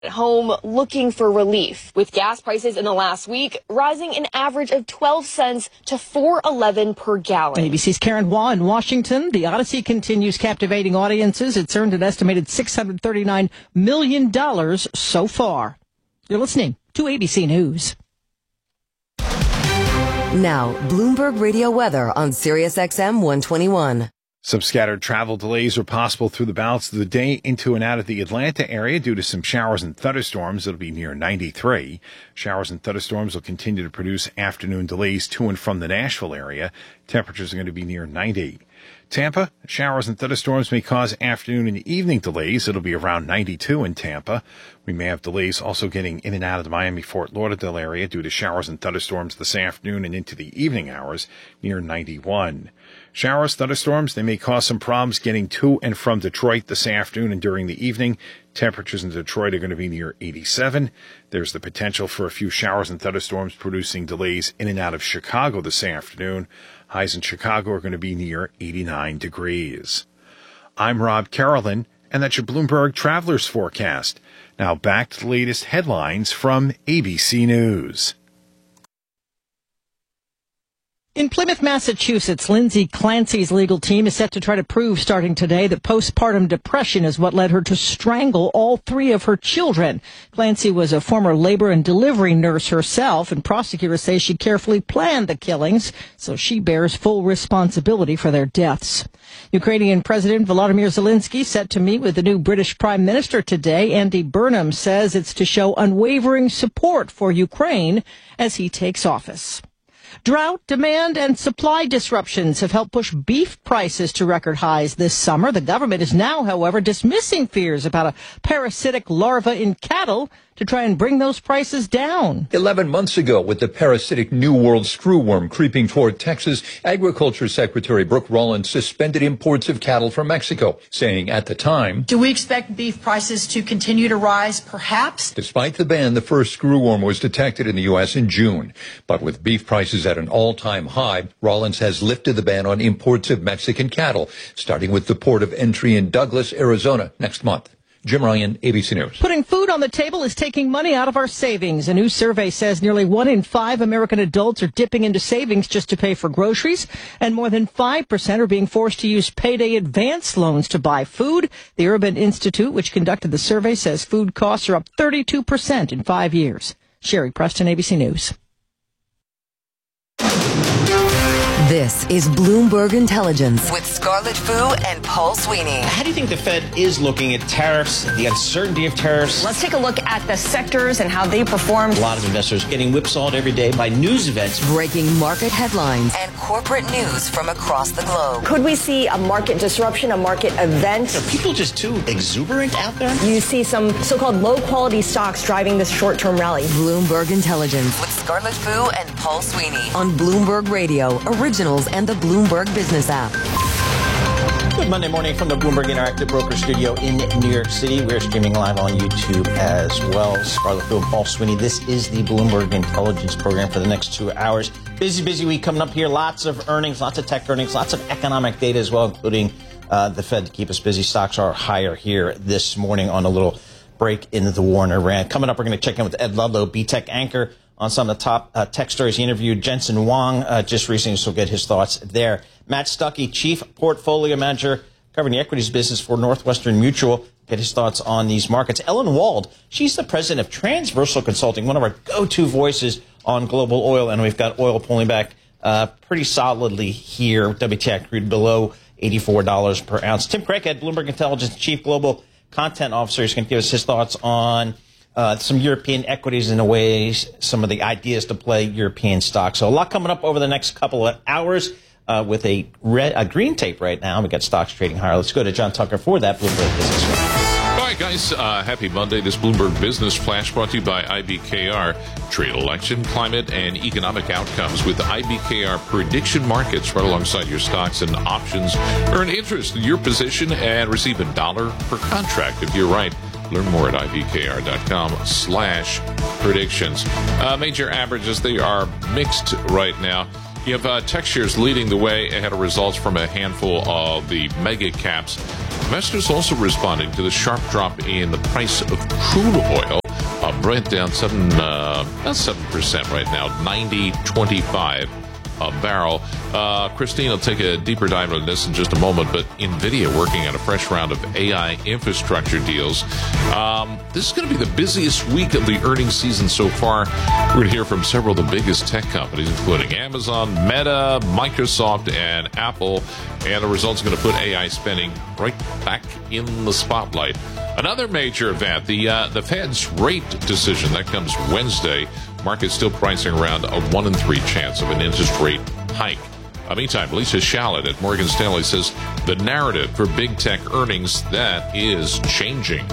at home looking for relief, with gas prices in the last week rising an average of 12 cents to $4.11 per gallon. ABC's Karen Waugh in Washington. The Odyssey continues captivating audiences. It's earned an estimated $639 million so far. You're listening to ABC News. Now, Bloomberg Radio weather on Sirius XM 121. Some scattered travel delays are possible through the balance of the day into and out of the Atlanta area due to some showers and thunderstorms. It'll be near 93. Showers and thunderstorms will continue to produce afternoon delays to and from the Nashville area. Temperatures are going to be near 90. Tampa, showers and thunderstorms may cause afternoon and evening delays. It'll be around 92 in Tampa. We may have delays also getting in and out of the Miami-Fort Lauderdale area due to showers and thunderstorms this afternoon and into the evening hours near 91. Showers, thunderstorms, they may cause some problems getting to and from Detroit this afternoon and during the evening. Temperatures in Detroit are going to be near 87. There's the potential for a few showers and thunderstorms producing delays in and out of Chicago this afternoon. Highs in Chicago are going to be near 89 degrees. I'm Rob Carolyn, and that's your Bloomberg Travelers Forecast. Now back to the latest headlines from ABC News. In Plymouth, Massachusetts, Lindsay Clancy's legal team is set to try to prove starting today that postpartum depression is what led her to strangle all three of her children. Clancy was a former labor and delivery nurse herself, and prosecutors say she carefully planned the killings, so she bears full responsibility for their deaths. Ukrainian President Volodymyr Zelensky set to meet with the new British Prime Minister today. Andy Burnham says it's to show unwavering support for Ukraine as he takes office. Drought, demand, and supply disruptions have helped push beef prices to record highs this summer. The government is now, however, dismissing fears about a parasitic larva in cattle to try and bring those prices down. 11 months ago, with the parasitic New World screwworm creeping toward Texas, Agriculture Secretary Brooke Rollins suspended imports of cattle from Mexico, saying at the time, "Do we expect beef prices to continue to rise? Perhaps." Despite the ban, the first screwworm was detected in the U.S. in June. But with beef prices at an all-time high, Rollins has lifted the ban on imports of Mexican cattle, starting with the port of entry in Douglas, Arizona, next month. Jim Ryan, ABC News. Putting food on the table is taking money out of our savings. A new survey says nearly 1 in 5 American adults are dipping into savings just to pay for groceries, and more than 5% are being forced to use payday advance loans to buy food. The Urban Institute, which conducted the survey, says food costs are up 32% in 5 years. Sherry Preston, ABC News. This is Bloomberg Intelligence with Scarlett Fu and Paul Sweeney. How do you think the Fed is looking at tariffs, the uncertainty of tariffs? Let's take a look at the sectors and how they performed. A lot of investors getting whipsawed every day by news events. Breaking market headlines and corporate news from across the globe. Could we see a market disruption, a market event? Are people just too exuberant out there? You see some so-called low-quality stocks driving this short-term rally. Bloomberg Intelligence with Scarlett Fu and Paul Sweeney on Bloomberg Radio, Originals and the Bloomberg Business app. Good Monday morning from the Bloomberg Interactive Broker Studio in New York City. We're streaming live on YouTube as well. Scarlett Fu and Paul Sweeney. This is the Bloomberg Intelligence program for the next 2 hours. Busy week coming up here. Lots of earnings, lots of tech earnings, lots of economic data as well, including the Fed to keep us busy. Stocks are higher here this morning on a little break into the war in Iran. Coming up, we're going to check in with Ed Ludlow, B-Tech anchor, on some of the top tech stories. He interviewed Jensen Huang just recently, so we'll get his thoughts there. Matt Stuckey, Chief Portfolio Manager, covering the equities business for Northwestern Mutual, get his thoughts on these markets. Ellen Wald, she's the president of Transversal Consulting, one of our go-to voices on global oil, and we've got oil pulling back pretty solidly here. WTI crude below $84 per ounce. Tim Craighead, Bloomberg Intelligence Chief Global Content Officer, is going to give us his thoughts on some European equities in a way, some of the ideas to play European stocks. So a lot coming up over the next couple of hours with a green tape right now. We got stocks trading higher. Let's go to John Tucker for that Bloomberg Business Flash. All right, guys. Happy Monday. This Bloomberg Business Flash brought to you by IBKR. Trade, election, climate, and economic outcomes with IBKR prediction markets right alongside your stocks and options. Earn interest in your position and receive $1 per contract if you're right. Learn more at ibkr.com/predictions. Major averages, they are mixed right now. You have tech shares leading the way ahead of results from a handful of the mega caps. Investors also responding to the sharp drop in the price of crude oil. Brent down about 7% right now, 90.25 a barrel. Christine will take a deeper dive on this in just a moment, but NVIDIA working on a fresh round of AI infrastructure deals. This is going to be the busiest week of the earnings season so far. We're going to hear from several of the biggest tech companies, including Amazon, Meta, Microsoft, and Apple. And the results are going to put AI spending right back in the spotlight. Another major event, the Fed's rate decision. That comes Wednesday. Market's still pricing around a 1 in 3 chance of an interest rate hike. Meantime, Lisa Shallett at Morgan Stanley says the narrative for big tech earnings, that is changing.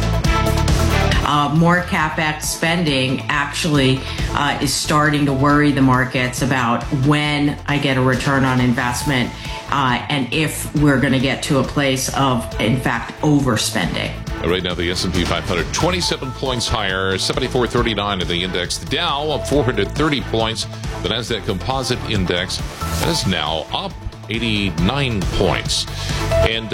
More CapEx spending actually is starting to worry the markets about when I get a return on investment and if we're going to get to a place of, in fact, overspending. Right now, the S&P 500, 27 points higher, 74.39 in the index. The Dow up 430 points. The NASDAQ Composite Index is now up 89 points. And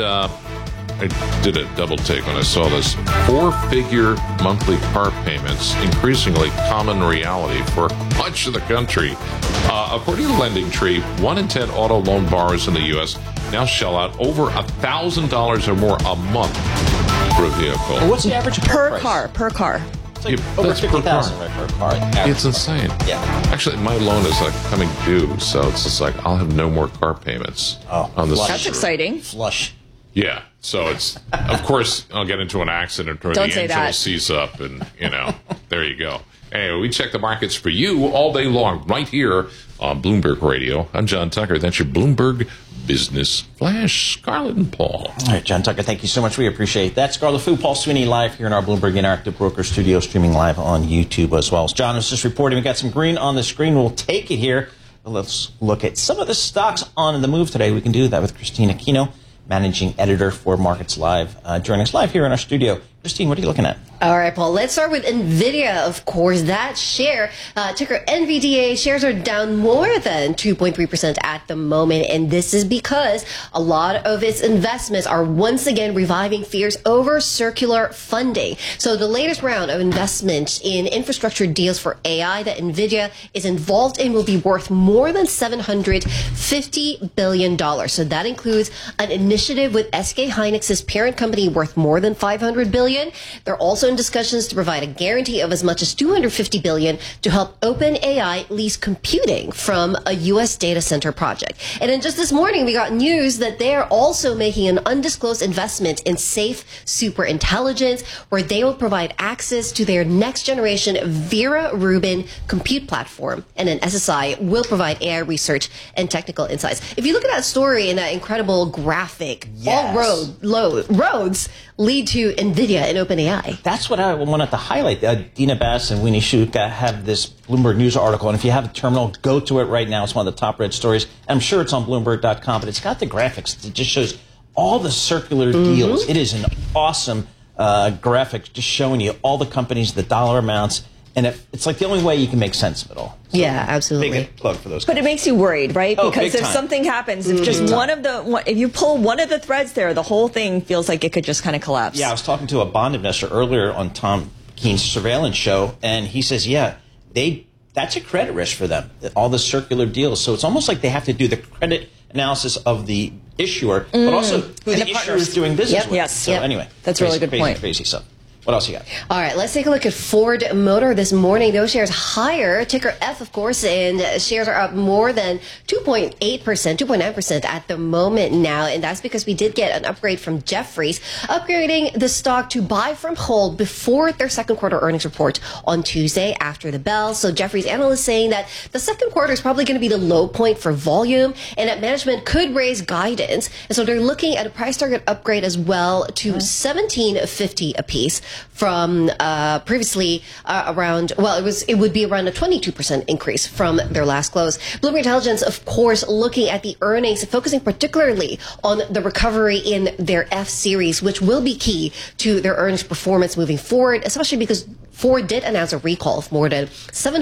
I did a double take when I saw this. 4-figure monthly car payments, increasingly common reality for much of the country. According to LendingTree, 1 in 10 auto loan borrowers in the U.S. now shell out over $1,000 or more a month for a vehicle. Well, what's the average per car? It's like over $50,000 per car. It's insane. Yeah. Actually, my loan is like coming due, so it's just like I'll have no more car payments on this. That's exciting. Flush. Yeah. So it's, of course, I'll get into an accident or Don't the say engine will that. seize up and, there you go. Anyway, we check the markets for you all day long right here on Bloomberg Radio. I'm John Tucker. That's your Bloomberg Business Flash. Scarlett and Paul. All right, John Tucker, thank you so much. We appreciate that. Scarlett Fu, Paul Sweeney live here in our Bloomberg Interactive Broker Studio, streaming live on YouTube as well. As John was just reporting, we got some green on the screen. We'll take it here. Let's look at some of the stocks on the move today. We can do that with Christine Aquino, managing editor for Markets Live, joining us live here in our studio. Christine, what are you looking at? All right, Paul, let's start with NVIDIA, of course. That share, ticker NVDA, shares are down more than 2.3% at the moment. And this is because a lot of its investments are once again reviving fears over circular funding. So the latest round of investment in infrastructure deals for AI that NVIDIA is involved in will be worth more than $750 billion. So that includes an initiative with SK Hynix's parent company worth more than $500 billion. They're also in discussions to provide a guarantee of as much as $250 billion to help OpenAI lease computing from a U.S. data center project. And then just this morning, we got news that they are also making an undisclosed investment in Safe Superintelligence, where they will provide access to their next generation Vera Rubin compute platform. And then SSI will provide AI research and technical insights. If you look at that story in that incredible graphic, all roads lead to NVIDIA and OpenAI. That's what I wanted to highlight. Dina Bass and Winnie Shuka have this Bloomberg News article, and if you have a terminal, go to it right now. It's one of the top read stories. I'm sure it's on Bloomberg.com, but it's got the graphics. It just shows all the circular deals. It is an awesome graphic just showing you all the companies, the dollar amounts, and it's like the only way you can make sense of it all. So yeah, absolutely. Big plug for those But it makes you worried, right? Oh, because big if time. something happens, if just if you pull one of the threads there, the whole thing feels like it could just kind of collapse. Yeah, I was talking to a bond investor earlier on Tom Keene's surveillance show, and he says, that's a credit risk for them, all the circular deals. So it's almost like they have to do the credit analysis of the issuer, but also who the issuer is doing business with. Yes. So anyway, that's a really good point. Crazy stuff. What else you got? All right, let's take a look at Ford Motor this morning. Those shares higher, ticker F, of course, and shares are up more than 2.8%, 2.9% at the moment now. And that's because we did get an upgrade from Jefferies, upgrading the stock to buy from hold before their second quarter earnings report on Tuesday after the bell. So Jefferies analysts saying that the second quarter is probably going to be the low point for volume and that management could raise guidance. And so they're looking at a price target upgrade as well to $17.50 a piece, from previously around, it would be around a 22% increase from their last close. Bloomberg Intelligence, of course, looking at the earnings, focusing particularly on the recovery in their F series, which will be key to their earnings performance moving forward, especially because Ford did announce a recall of more than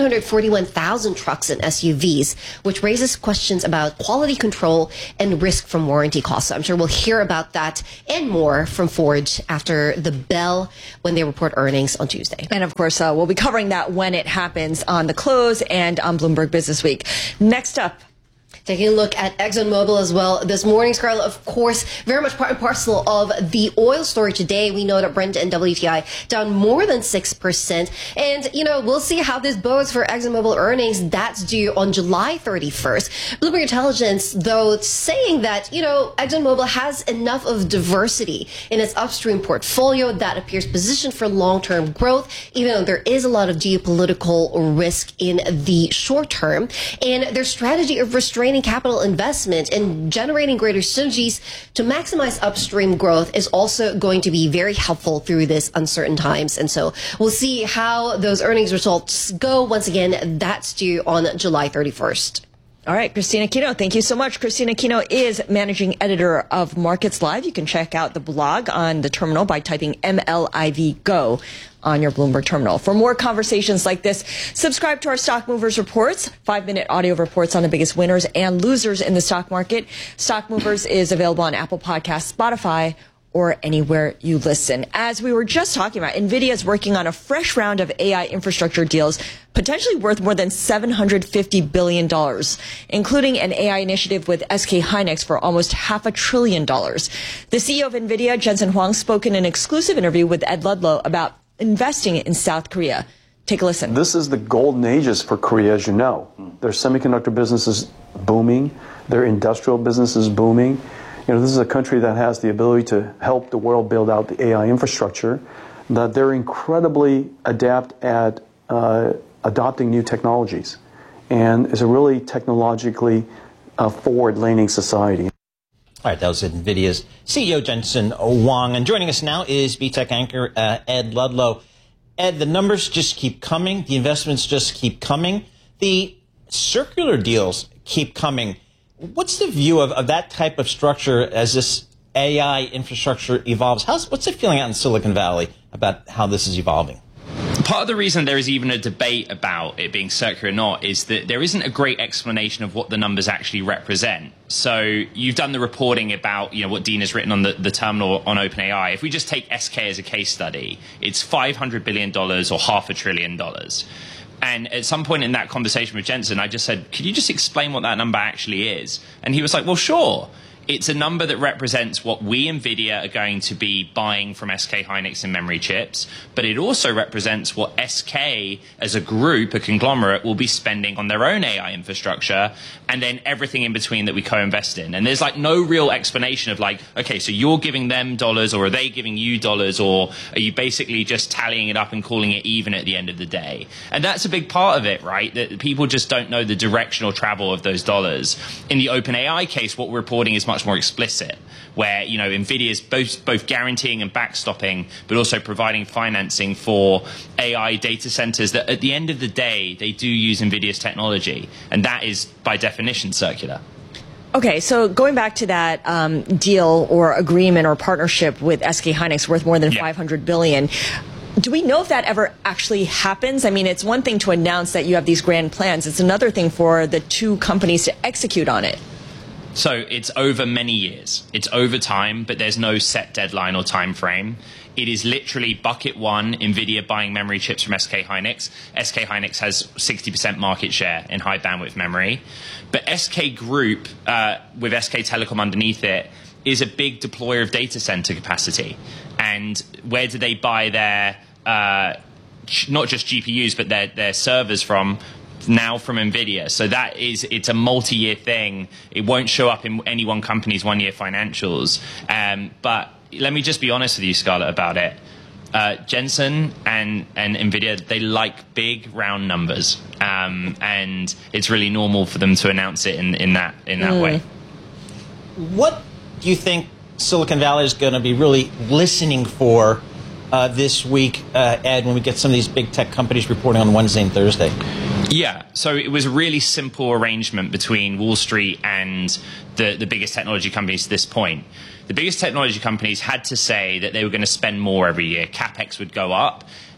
741,000 trucks and SUVs, which raises questions about quality control and risk from warranty costs. So I'm sure we'll hear about that and more from Ford after the bell when they report earnings on Tuesday. And of course, we'll be covering that when it happens on the close and on Bloomberg Business Week. Next up, taking a look at ExxonMobil as well this morning, Scarlett, of course, very much part and parcel of the oil story today. We know that Brent and WTI down more than 6%. And, we'll see how this bodes for ExxonMobil earnings. That's due on July 31st. Bloomberg Intelligence, though, saying that, ExxonMobil has enough of diversity in its upstream portfolio that appears positioned for long-term growth, even though there is a lot of geopolitical risk in the short term. And their strategy of restraining capital investment and generating greater synergies to maximize upstream growth is also going to be very helpful through this uncertain times. And so we'll see how those earnings results go. Once again, that's due on July 31st. All right, Christina Aquino, thank you so much. Christina Aquino is managing editor of Markets Live. You can check out the blog on the terminal by typing MLIV Go on your Bloomberg terminal. For more conversations like this, subscribe to our Stock Movers Reports, 5-minute audio reports on the biggest winners and losers in the stock market. Stock Movers is available on Apple Podcasts, Spotify, or anywhere you listen. As we were just talking about, NVIDIA is working on a fresh round of AI infrastructure deals, potentially worth more than $750 billion, including an AI initiative with SK Hynix for almost $500 billion. The CEO of NVIDIA, Jensen Huang, spoke in an exclusive interview with Ed Ludlow about investing in South Korea. Take a listen. This is the golden ages for Korea, as you know. Their semiconductor business is booming. Their industrial business is booming. This is a country that has the ability to help the world build out the AI infrastructure, that they're incredibly adept at adopting new technologies, and is a really technologically forward-leaning society. All right, that was NVIDIA's CEO, Jensen Huang. And joining us now is BTech anchor Ed Ludlow. Ed, the numbers just keep coming. The investments just keep coming. The circular deals keep coming. What's the view of that type of structure as this AI infrastructure evolves? What's the feeling out in Silicon Valley about how this is evolving? Part of the reason there is even a debate about it being circular or not is that there isn't a great explanation of what the numbers actually represent. So you've done the reporting about what Dean has written on the terminal on OpenAI. If we just take SK as a case study, it's $500 billion or $500 billion. And at some point in that conversation with Jensen, I just said, could you just explain what that number actually is? And he was like, well, sure. It's a number that represents what we, NVIDIA, are going to be buying from SK Hynix in memory chips, but it also represents what SK as a group, a conglomerate, will be spending on their own AI infrastructure, and then everything in between that we co-invest in. And there's no real explanation of okay, so you're giving them dollars, or are they giving you dollars, or are you basically just tallying it up and calling it even at the end of the day? And that's a big part of it, right? That people just don't know the directional travel of those dollars. In the OpenAI case, what we're reporting is much more explicit, where NVIDIA is both guaranteeing and backstopping, but also providing financing for AI data centers that at the end of the day, they do use NVIDIA's technology. And that is by definition circular. Okay, so going back to that deal or agreement or partnership with SK Hynix worth more than $500 billion, do we know if that ever actually happens? I mean, it's one thing to announce that you have these grand plans. It's another thing for the two companies to execute on it. So it's over many years. It's over time, but there's no set deadline or time frame. It is literally bucket one, NVIDIA buying memory chips from SK Hynix. SK Hynix has 60% market share in high bandwidth memory. But SK Group, with SK Telecom underneath it, is a big deployer of data center capacity. And where do they buy their, not just GPUs, but their servers from? Now from NVIDIA. So it's a multi-year thing. It won't show up in any one company's one-year financials. But let me just be honest with you, Scarlett, about it. Jensen and NVIDIA, they like big round numbers. And it's really normal for them to announce it in that way. What do you think Silicon Valley is going to be really listening for this week, Ed, when we get some of these big tech companies reporting on Wednesday and Thursday? Yeah, so it was a really simple arrangement between Wall Street and the biggest technology companies to this point. The biggest technology companies had to say that they were going to spend more every year. CapEx would go up.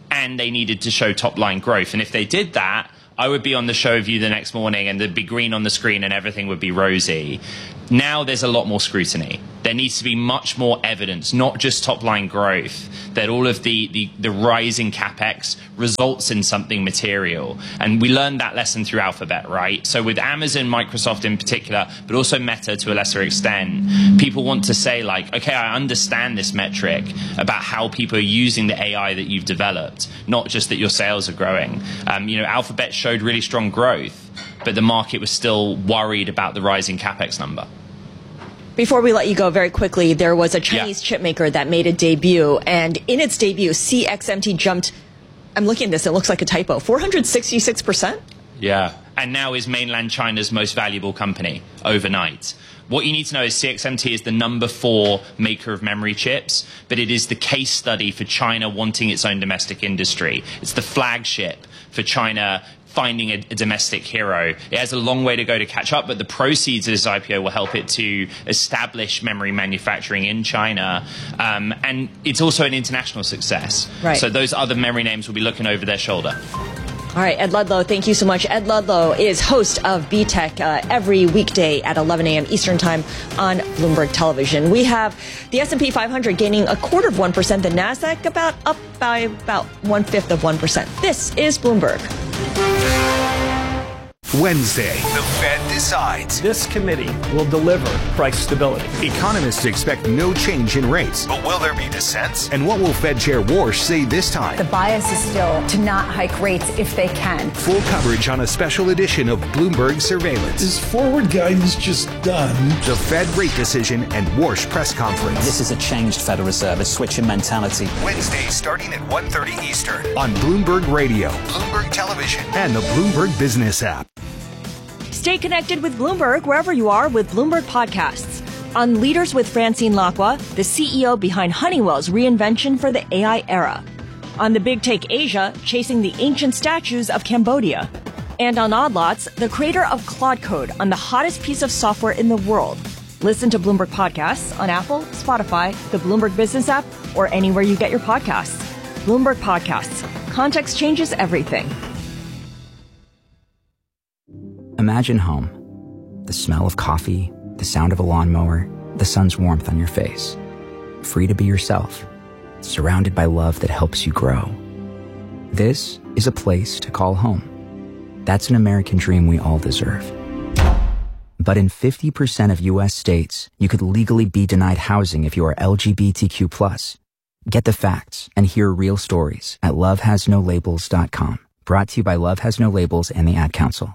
and they needed to show top line growth. And if they did that, I would be on the show with you the next morning and there'd be green on the screen and everything would be rosy. Now there's a lot more scrutiny. There needs to be much more evidence, not just top line growth, that all of the rising capex results in something material. And we learned that lesson through Alphabet, right? So with Amazon, Microsoft in particular, but also Meta to a lesser extent, people want to say like, okay, I understand this metric about how people are using the AI that you've developed, not just that your sales are growing. Alphabet showed really strong growth, but the market was still worried about the rising capex number. Before we let you go, very quickly, there was a Chinese chip maker that made a debut, and in its debut, CXMT jumped, I'm looking at this, it looks like a typo, 466%? Yeah, and now is mainland China's most valuable company overnight. What you need to know is CXMT is the number 4 maker of memory chips, but it is the case study for China wanting its own domestic industry. It's the flagship for China finding a domestic hero. It has a long way to go to catch up, but the proceeds of this IPO will help it to establish memory manufacturing in China. And it's also an international success. Right. So those other memory names will be looking over their shoulder. All right, Ed Ludlow, thank you so much. Ed Ludlow is host of BTech every weekday at 11 a.m. Eastern Time on Bloomberg Television. We have the S&P 500 gaining 0.25%, the NASDAQ up by about 1/5%. This is Bloomberg. Wednesday, the Fed decides. This committee will deliver price stability. Economists expect no change in rates. But will there be dissents? And what will Fed Chair Warsh say this time? The bias is still to not hike rates if they can. Full coverage on a special edition of Bloomberg Surveillance. Is forward guidance just done? The Fed rate decision and Warsh press conference. This is a changed Federal Reserve, a switch in mentality. Wednesday starting at 1:30 Eastern on Bloomberg Radio, Bloomberg Television, and the Bloomberg Business app. Stay connected with Bloomberg wherever you are with Bloomberg Podcasts. On Leaders with Francine Lacqua, the CEO behind Honeywell's reinvention for the AI era. On The Big Take Asia, chasing the ancient statues of Cambodia. And on Odd Lots, the creator of Claude Code on the hottest piece of software in the world. Listen to Bloomberg Podcasts on Apple, Spotify, the Bloomberg Business app, or anywhere you get your podcasts. Bloomberg Podcasts. Context changes everything. Imagine home. The smell of coffee, the sound of a lawnmower, the sun's warmth on your face. Free to be yourself, surrounded by love that helps you grow. This is a place to call home. That's an American dream we all deserve. But in 50% of U.S. states, you could legally be denied housing if you are LGBTQ+. Get the facts and hear real stories at lovehasnolabels.com. Brought to you by Love Has No Labels and the Ad Council.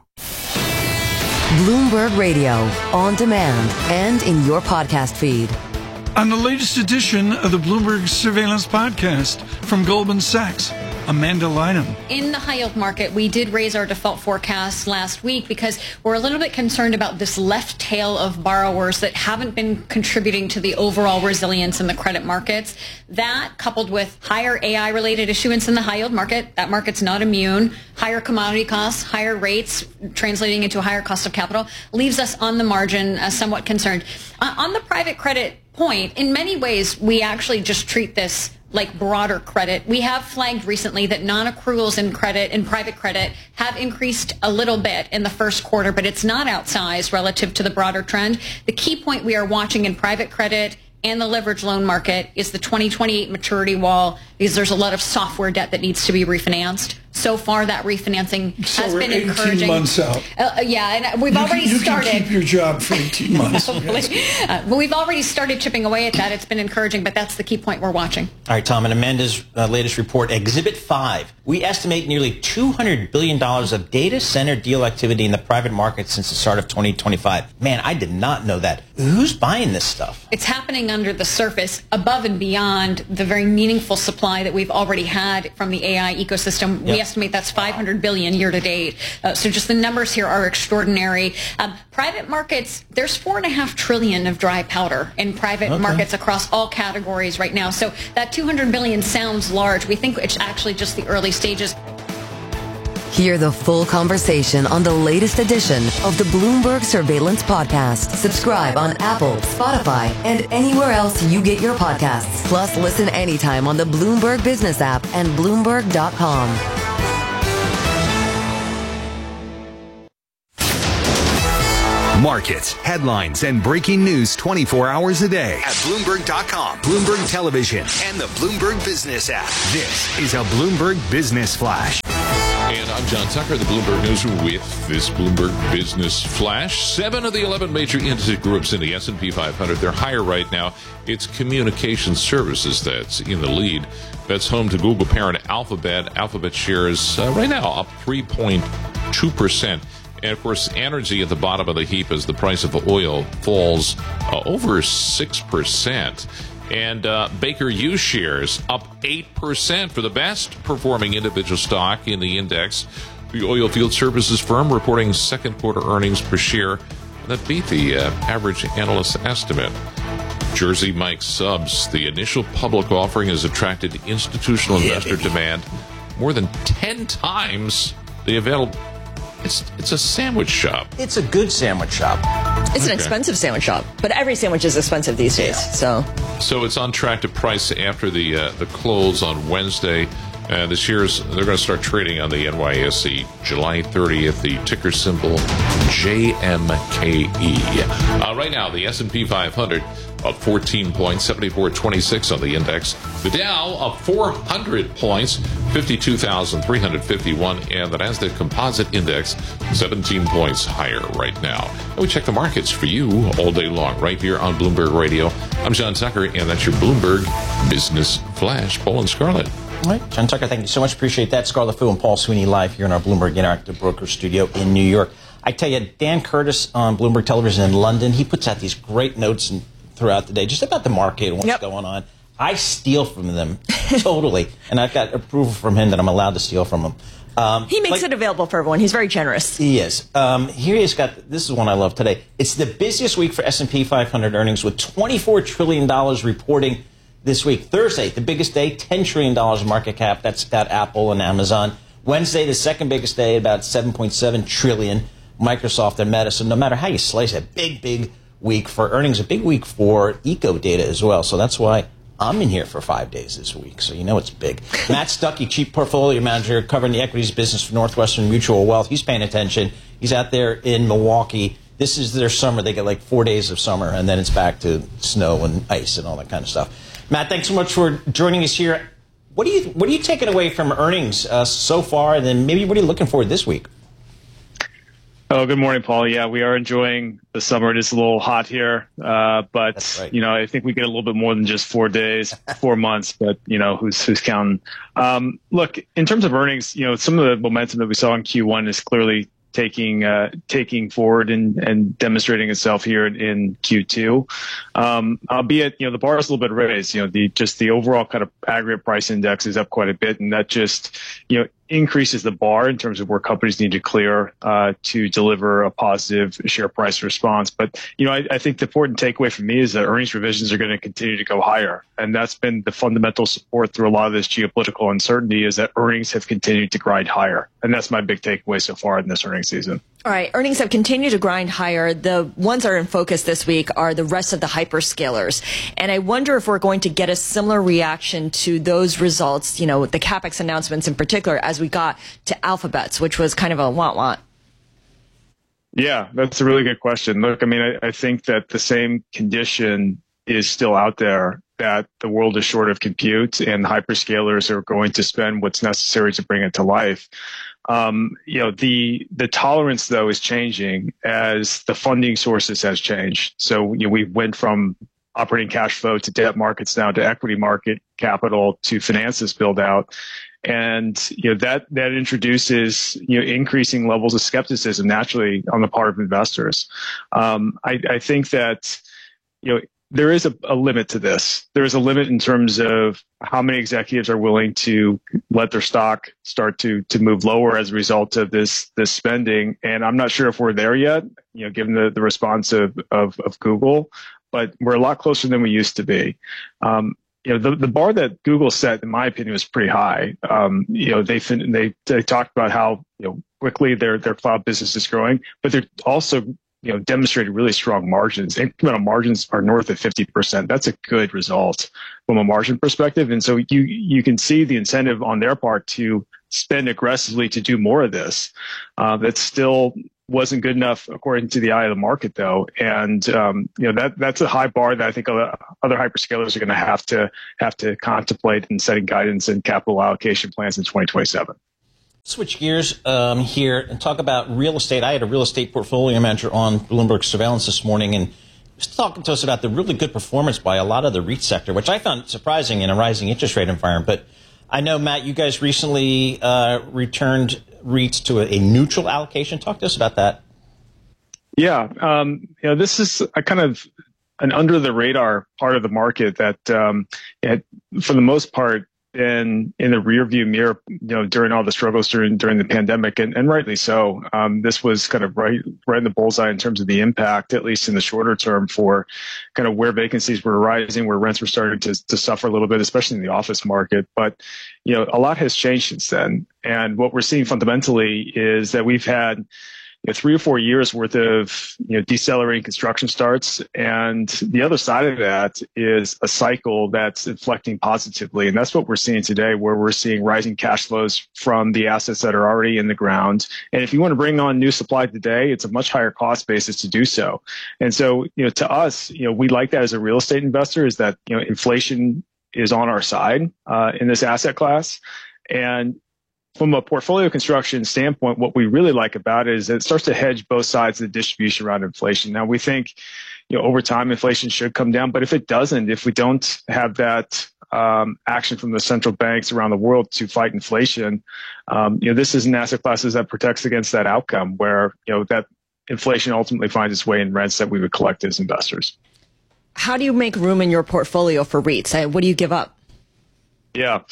Bloomberg Radio, on demand and in your podcast feed. On the latest edition of the Bloomberg Surveillance Podcast from Goldman Sachs, Amanda Lynham. In the high yield market, we did raise our default forecast last week because we're a little bit concerned about this left tail of borrowers that haven't been contributing to the overall resilience in the credit markets. That, coupled with higher AI-related issuance in the high yield market, that market's not immune, higher commodity costs, higher rates translating into a higher cost of capital, leaves us on the margin somewhat concerned. On the private credit point, in many ways, we actually just treat this like broader credit. We have flagged recently that non-accruals in credit, in private credit, have increased a little bit in the first quarter, but it's not outsized relative to the broader trend. The key point we are watching in private credit and the leverage loan market is the 2028 maturity wall, because there's a lot of software debt that needs to be refinanced. So far, that refinancing has been encouraging. 18 months out. Yeah, and we've already started. You can keep your job for 18 months. But we've already started chipping away at that. It's been encouraging, but that's the key point we're watching. All right, Tom, in Amanda's latest report, Exhibit 5, we estimate nearly $200 billion of data center deal activity in the private market since the start of 2025. Man, I did not know that. Who's buying this stuff? It's happening under the surface, above and beyond the very meaningful supply that we've already had from the AI ecosystem. Yep. We estimate that's $500 billion year to date. So just the numbers here are extraordinary. Private markets, there's $4.5 trillion of dry powder in private markets across all categories right now. So that $200 billion sounds large. We think it's actually just the early stages. Hear the full conversation on the latest edition of the Bloomberg Surveillance Podcast. Subscribe on Apple, Spotify, and anywhere else you get your podcasts. Plus, listen anytime on the Bloomberg Business app and Bloomberg.com. Markets, headlines, and breaking news 24 hours a day at Bloomberg.com, Bloomberg Television, and the Bloomberg Business app. This is a Bloomberg Business Flash. And I'm John Tucker, the Bloomberg Newsroom, with this Bloomberg Business Flash. 7 of the 11 major industry groups in the S&P 500, they're higher right now. It's communication services that's in the lead. That's home to Google parent Alphabet. Alphabet shares right now up 3.2%. And, of course, energy at the bottom of the heap as the price of oil falls over 6%. And Baker Hughes shares up 8% for the best performing individual stock in the index. The oil field services firm reporting second quarter earnings per share that beat the average analyst estimate. Jersey Mike's Subs, the initial public offering has attracted institutional investor demand more than 10 times the available. It's a sandwich shop. It's a good sandwich shop. It's an expensive sandwich shop, but every sandwich is expensive these days. So it's on track to price after the close on Wednesday. The shares, they're going to start trading on the NYSE July 30th. The ticker symbol JMKE. Right now, the S&P 500 up 14 points, 74.26 on the index. The Dow up 400 points, 52,351, and the Nasdaq Composite Index 17 points higher right now. And we check the markets for you all day long right here on Bloomberg Radio. I'm John Tucker, and that's your Bloomberg Business Flash. Paul and Scarlett. All right, John Tucker, thank you so much. Appreciate that. Scarlett Fu and Paul Sweeney live here in our Bloomberg Interactive Broker studio in New York. I tell you, Dan Curtis on Bloomberg Television in London, he puts out these great notes throughout the day just about the market and what's going on. I steal from them totally, and I've got approval from him that I'm allowed to steal from him. He makes it available for everyone. He's very generous. He is. Here he's got, this is one I love today. It's the busiest week for S&P 500 earnings with $24 trillion reporting this week. Thursday, the biggest day, $10 trillion market cap. That's got Apple and Amazon. Wednesday, the second biggest day, about $7.7 trillion, Microsoft and Meta. So no matter how you slice it, big week for earnings, a big week for eco data as well. So that's why I'm in here for 5 days this week. So you know it's big. Matt Stuckey, Chief Portfolio Manager, covering the equities business for Northwestern Mutual Wealth. He's paying attention. He's out there in Milwaukee. This is their summer. They get like 4 days of summer, and then it's back to snow and ice and all that kind of stuff. Matt, thanks so much for joining us here. What are you taking away from earnings so far, and then maybe what are you looking for this week? Oh, good morning, Paul. Yeah, we are enjoying the summer. It is a little hot here, but right. I think we get a little bit more than just 4 days, 4 months. But who's counting? Look, in terms of earnings, some of the momentum that we saw in Q1 is clearly taking forward and demonstrating itself here in Q2. Albeit, the bar is a little bit raised. The overall kind of aggregate price index is up quite a bit, and that just increases the bar in terms of where companies need to clear to deliver a positive share price response. But I think the important takeaway for me is that earnings revisions are going to continue to go higher, and that's been the fundamental support through a lot of this geopolitical uncertainty, is that earnings have continued to grind higher, and that's my big takeaway so far in this earnings season. All right, earnings have continued to grind higher. The ones that are in focus this week are the rest of the hyperscalers. And I wonder if we're going to get a similar reaction to those results, the CapEx announcements in particular, as we got to Alphabet's, which was kind of a want. Yeah, that's a really good question. Look, I think that the same condition is still out there, that the world is short of compute and hyperscalers are going to spend what's necessary to bring it to life. The tolerance though is changing as the funding sources has changed. So we went from operating cash flow to debt markets now to equity market capital to finance this build out. And that introduces increasing levels of skepticism naturally on the part of investors. I think that there is a limit to this. There is a limit in terms of how many executives are willing to let their stock start to move lower as a result of this spending. And I'm not sure if we're there yet, given the response of Google, but we're a lot closer than we used to be. the bar that Google set, in my opinion, was pretty high. They talked about how quickly their cloud business is growing, but they're also demonstrated really strong margins. Incremental margins are north of 50%. That's a good result from a margin perspective, and so you can see the incentive on their part to spend aggressively to do more of this. That still wasn't good enough according to the eye of the market, though, and that's a high bar that I think other hyperscalers are going to have to contemplate in setting guidance and capital allocation plans in 2027. Switch gears here and talk about real estate. I had a real estate portfolio manager on Bloomberg Surveillance this morning, and he was talking to us about the really good performance by a lot of the REIT sector, which I found surprising in a rising interest rate environment. But I know, Matt, you guys recently returned REITs to a neutral allocation. Talk to us about that. Yeah, this is a kind of an under the radar part of the market that, for the most part, in the rearview mirror, during all the struggles during the pandemic, and rightly so. This was kind of right in the bullseye in terms of the impact, at least in the shorter term, for kind of where vacancies were rising, where rents were starting to suffer a little bit, especially in the office market. But a lot has changed since then, and what we're seeing fundamentally is that we've had 3 or 4 years worth of decelerating construction starts, and the other side of that is a cycle that's inflecting positively, and that's what we're seeing today, where we're seeing rising cash flows from the assets that are already in the ground. And if you want to bring on new supply today, it's a much higher cost basis to do so. And so, to us, we like that as a real estate investor, is that inflation is on our side in this asset class. And from a portfolio construction standpoint, what we really like about it is that it starts to hedge both sides of the distribution around inflation. Now, we think, over time, inflation should come down, but if it doesn't, if we don't have that action from the central banks around the world to fight inflation, this is an asset class that protects against that outcome, where that inflation ultimately finds its way in rents that we would collect as investors. How do you make room in your portfolio for REITs? What do you give up? Yeah,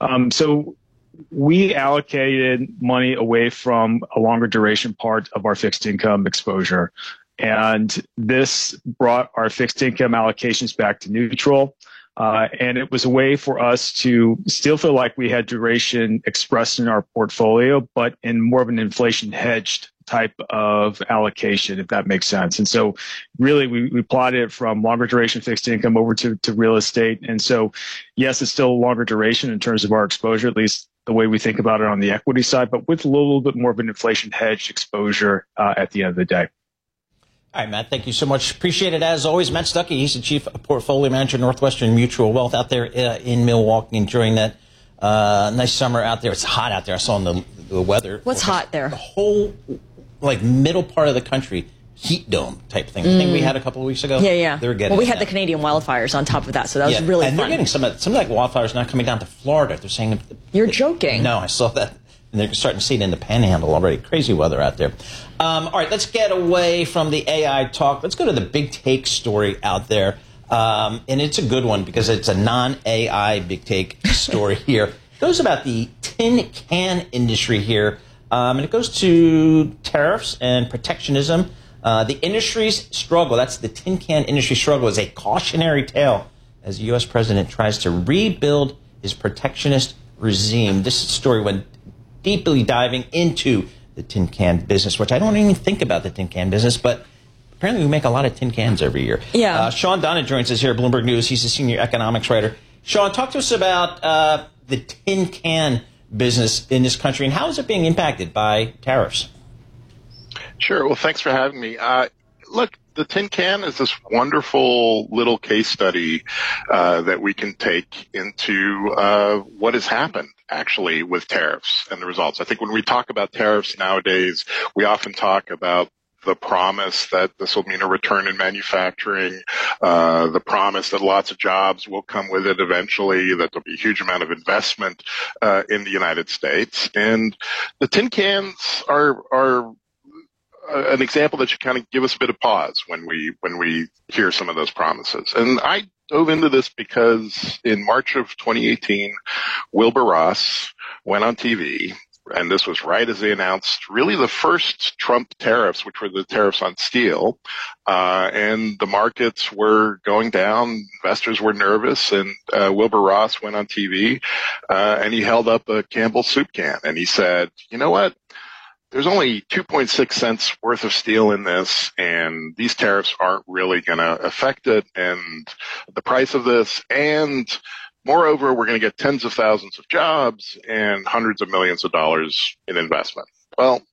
so we allocated money away from a longer duration part of our fixed income exposure. And this brought our fixed income allocations back to neutral. And it was a way for us to still feel like we had duration expressed in our portfolio, but in more of an inflation hedged type of allocation, if that makes sense. And so really we plotted it from longer duration fixed income over to real estate. And so, yes, it's still a longer duration in terms of our exposure, at least the way we think about it on the equity side, but with a little bit more of an inflation hedged exposure at the end of the day. All right, Matt, thank you so much. Appreciate it as always. Matt Stuckey, he's the Chief Portfolio Manager, Northwestern Mutual Wealth, out there in Milwaukee, enjoying that nice summer out there. It's hot out there. I saw in the weather. What's hot there? The whole middle part of the country, heat dome type thing. The thing we had a couple of weeks ago. Yeah. They're getting. Well, we had the Canadian wildfires on top of that, so that was really and fun. They're getting some like wildfires now coming down to Florida. They're saying you're joking. No, I saw that. And they're starting to see it in the Panhandle already. Crazy weather out there. All right, let's get away from the AI talk. Let's go to the big take story out there. And it's a good one because it's a non-AI big take story here. It goes about the tin can industry here. And it goes to tariffs and protectionism. The industry's struggle, that's the tin can industry struggle, is a cautionary tale as the U.S. president tries to rebuild his protectionist regime. This story went deeply diving into the tin can business, which I don't even think about the tin can business, but apparently we make a lot of tin cans every year. Yeah. Sean Donna joins us here at Bloomberg News. He's a senior economics writer. Sean, talk to us about the tin can business in this country and how is it being impacted by tariffs? Sure. Well, thanks for having me. Look, the tin can is this wonderful little case study that we can take into what has happened actually with tariffs and the results. I think when we talk about tariffs nowadays, we often talk about the promise that this will mean a return in manufacturing, the promise that lots of jobs will come with it eventually, that there'll be a huge amount of investment in the United States. And the tin cans are an example that should kind of give us a bit of pause when we hear some of those promises. And I dove into this because in March of 2018, Wilbur Ross went on TV and this was right as they announced really the first Trump tariffs, which were the tariffs on steel, and the markets were going down. Investors were nervous, and Wilbur Ross went on TV, and he held up a Campbell soup can, and he said, you know what? There's only 2.6 cents worth of steel in this, and these tariffs aren't really going to affect it, and the price of this, and moreover, we're going to get tens of thousands of jobs and hundreds of millions of dollars in investment. Well,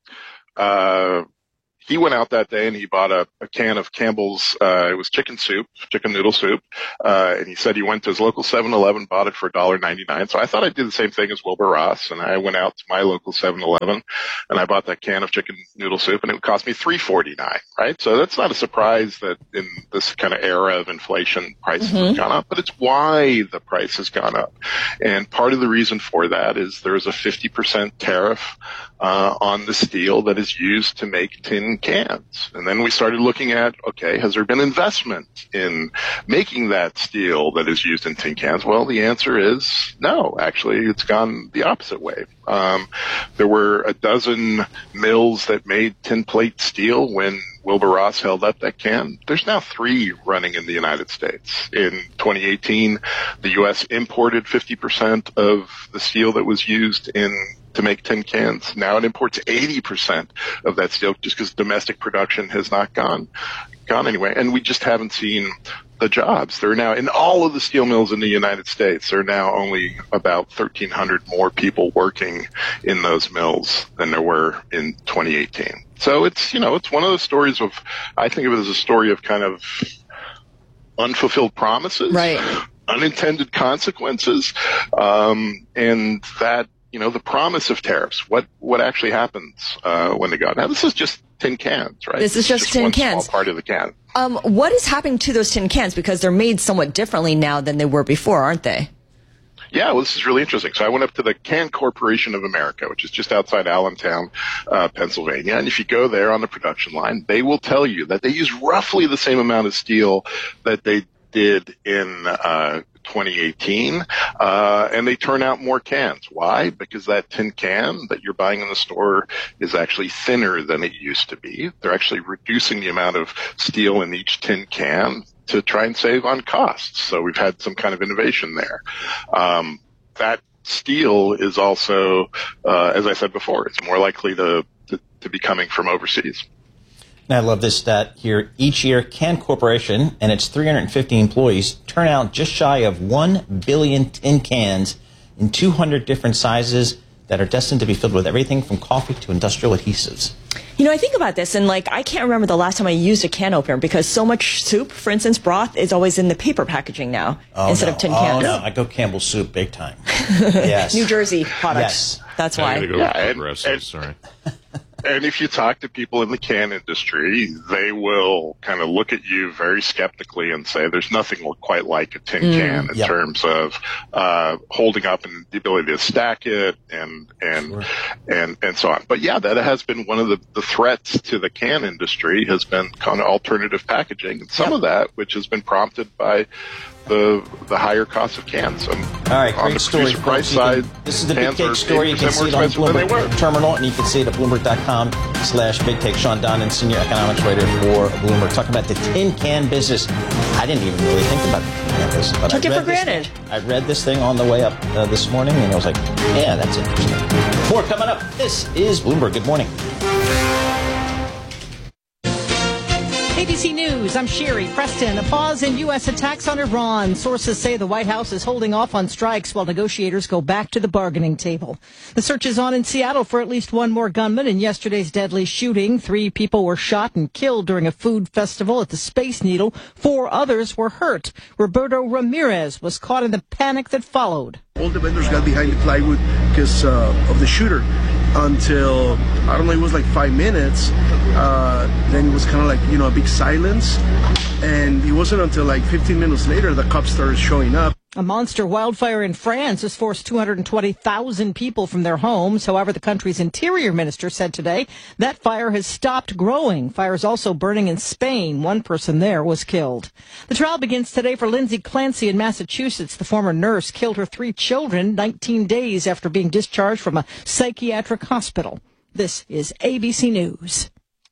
he went out that day and he bought a can of Campbell's, it was chicken noodle soup, and he said he went to his local 7-Eleven, bought it for $1.99. So I thought I'd do the same thing as Wilbur Ross, and I went out to my local 7-Eleven and I bought that can of chicken noodle soup, and it would cost me $3.49, right? So that's not a surprise that in this kind of era of inflation, prices have gone up, but it's why the price has gone up. And part of the reason for that is there's a 50% tariff on the steel that is used to make tin cans. And then we started looking at, okay, has there been investment in making that steel that is used in tin cans? Well, the answer is no. Actually, it's gone the opposite way. There were a dozen mills that made tin plate steel when Wilbur Ross held up that can. There's now 3 running in the United States. In 2018, the U.S. imported 50% of the steel that was used to make tin cans. Now it imports 80% of that steel just because domestic production has not gone anyway. And we just haven't seen the jobs. There are now, in all of the steel mills in the United States, there are now only about 1,300 more people working in those mills than there were in 2018. So it's, it's one of those stories of, I think of it as a story of kind of unfulfilled promises, right? Unintended consequences, and that, the promise of tariffs, what actually happens when they go. Now, this is just tin cans, right? This is just tin cans. Small part of the can. What is happening to those tin cans? Because they're made somewhat differently now than they were before, aren't they? Yeah, well, this is really interesting. So I went up to the Can Corporation of America, which is just outside Allentown, Pennsylvania. And if you go there on the production line, they will tell you that they use roughly the same amount of steel that they did in 2018, and they turn out more cans. Why? Because that tin can that you're buying in the store is actually thinner than it used to be. They're actually reducing the amount of steel in each tin can to try and save on costs. So we've had some kind of innovation there. That steel is also, as I said before, it's more likely to be coming from overseas. I love this stat here. Each year, Can Corporation and its 350 employees turn out just shy of 1 billion tin cans in 200 different sizes that are destined to be filled with everything from coffee to industrial adhesives. I think about this, and I can't remember the last time I used a can opener because so much soup, for instance, broth, is always in the paper packaging now instead of tin cans. Oh, no. I go Campbell's soup big time. Yes. New Jersey products. Yes. That's why. Sorry. And if you talk to people in the can industry, they will kind of look at you very skeptically and say there's nothing quite like a tin can in terms of holding up and the ability to stack it and so on. But yeah, that has been one of the threats to the can industry has been kind of alternative packaging, and some of that which has been prompted by the higher cost of cans. And all right, on great the story. Price side, this is the Big Take story. You can see it on Bloomberg Terminal, and you can see it at Bloomberg.com/Big Take. Sean Donnan, senior economics writer for Bloomberg, talking about the tin can business. I didn't even really think about the tin can business, but took it for granted. I read this thing on the way up this morning, and I was like, yeah, that's interesting. More coming up. This is Bloomberg. Good morning. ABC News, I'm Sherry Preston. A pause in U.S. attacks on Iran. Sources say the White House is holding off on strikes while negotiators go back to the bargaining table. The search is on in Seattle for at least one more gunman in yesterday's deadly shooting. 3 people were shot and killed during a food festival at the Space Needle. 4 others were hurt. Roberto Ramirez was caught in the panic that followed. All the vendors got behind the plywood because of the shooter. Until, I don't know, it was like 5 minutes. Then it was kind of like, a big silence. And it wasn't until like 15 minutes later the cops started showing up. A monster wildfire in France has forced 220,000 people from their homes. However, the country's interior minister said today that fire has stopped growing. Fire is also burning in Spain. One person there was killed. The trial begins today for Lindsay Clancy in Massachusetts. The former nurse killed her 3 children 19 days after being discharged from a psychiatric hospital. This is ABC News.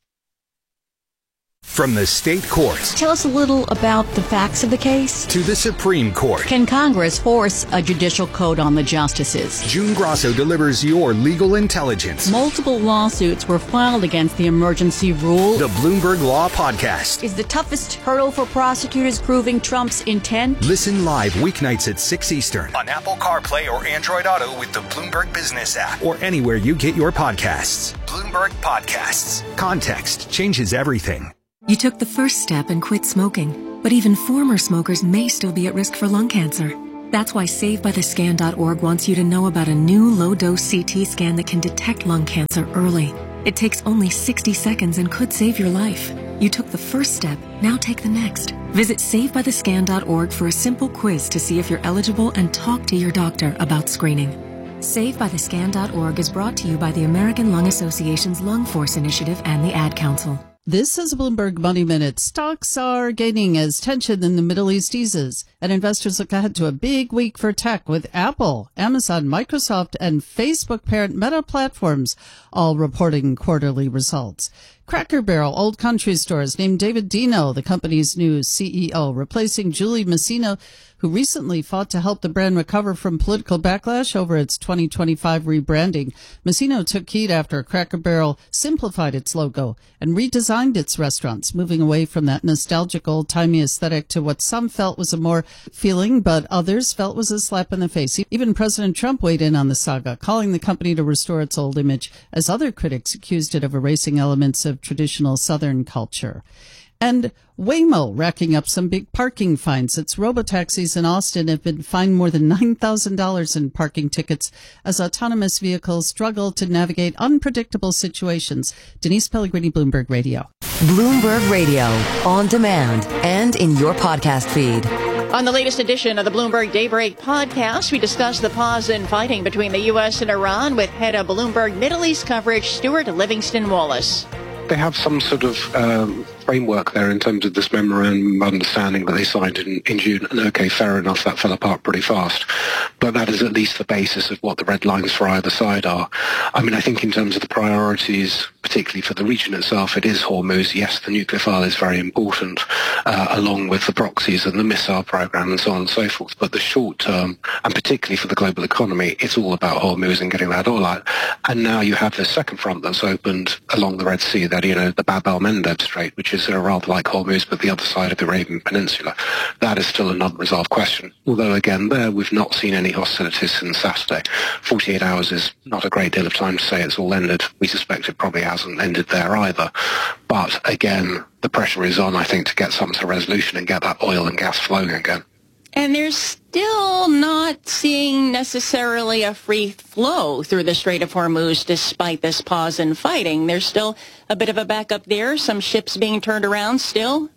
From the state courts. Tell us a little about the facts of the case. To the Supreme Court. Can Congress force a judicial code on the justices? June Grosso delivers your legal intelligence. Multiple lawsuits were filed against the emergency rule. The Bloomberg Law Podcast. Is the toughest hurdle for prosecutors proving Trump's intent? Listen live weeknights at 6 Eastern on Apple CarPlay or Android Auto with the Bloomberg Business app or anywhere you get your podcasts. Bloomberg Podcasts. Context changes everything. You took the first step and quit smoking, but even former smokers may still be at risk for lung cancer. That's why SaveByTheScan.org wants you to know about a new low-dose CT scan that can detect lung cancer early. It takes only 60 seconds and could save your life. You took the first step, now take the next. Visit SaveByTheScan.org for a simple quiz to see if you're eligible and talk to your doctor about screening. SaveByTheScan.org is brought to you by the American Lung Association's Lung Force Initiative and the Ad Council. This is Bloomberg Money Minute. Stocks are gaining as tension in the Middle East eases, and investors look ahead to a big week for tech with Apple, Amazon, Microsoft, and Facebook parent Meta Platforms all reporting quarterly results. Cracker Barrel Old Country Stores named David Dino the company's new CEO, replacing Julie Masino, who recently fought to help the brand recover from political backlash over its 2025 rebranding. Masino took heat after Cracker Barrel simplified its logo and redesigned its restaurants, moving away from that nostalgic old-timey aesthetic to what some felt was a more feeling, but others felt was a slap in the face. Even President Trump weighed in on the saga, calling the company to restore its old image, as other critics accused it of erasing elements of traditional Southern culture. And Waymo racking up some big parking fines. Its robotaxis in Austin have been fined more than $9,000 in parking tickets as autonomous vehicles struggle to navigate unpredictable situations. Denise Pellegrini, Bloomberg Radio. Bloomberg Radio, on demand and in your podcast feed. On the latest edition of the Bloomberg Daybreak podcast, we discuss the pause in fighting between the U.S. and Iran with head of Bloomberg Middle East coverage, Stuart Livingston-Wallace. They have some sort of framework there in terms of this memorandum of understanding that they signed in June. And okay, fair enough, that fell apart pretty fast. But that is at least the basis of what the red lines for either side are. I mean, I think in terms of the priorities, particularly for the region itself, it is Hormuz. Yes, the nuclear file is very important, along with the proxies and the missile program and so on and so forth. But the short term, and particularly for the global economy, it's all about Hormuz and getting that oil out. And now you have this second front that's opened along the Red Sea, that, the Bab el-Mandeb Strait, which is rather like Hormuz, but the other side of the Arabian Peninsula. That is still an unresolved question. Although, again, there we've not seen any hostilities since Saturday. 48 hours is not a great deal of time to say it's all ended. We suspect it probably hasn't ended there either. But, again, the pressure is on, I think, to get some sort of resolution and get that oil and gas flowing again. And there's still not seeing necessarily a free flow through the Strait of Hormuz despite this pause in fighting. There's still a bit of a backup there, some ships being turned around still.